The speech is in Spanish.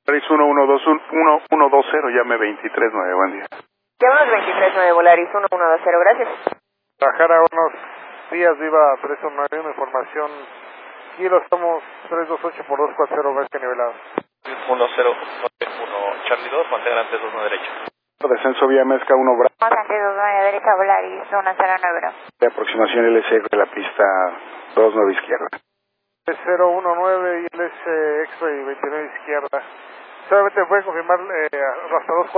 Volaris 120, llame 239, buen día. Llámanos 239, Volaris 1120, gracias. Bajar a unos días, Viva 319, información. Kilo, estamos 328 por 240, Vasca nivelado. 1091, Charlie 2, mantengan antes 21 derecha. Descenso vía Mezca 1 Bravo. Vamos antes 29 derecha, Volaris 109. De aproximación LS de la pista 29 izquierda. 019 y LS X-Ray 29 izquierda. Solamente puede confirmar hasta 240.